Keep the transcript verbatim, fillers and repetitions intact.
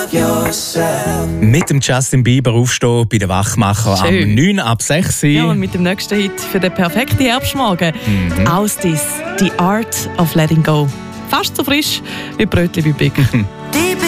love yourself. Mit dem Justin Bieber aufstehen bei den Wachmacher Schön. am neun ab sechs. Ja, und mit dem nächsten Hit für den perfekten Herbstmorgen. Mhm. Austis, The Art of Letting Go. Fast so frisch wie Brötchen bei Big.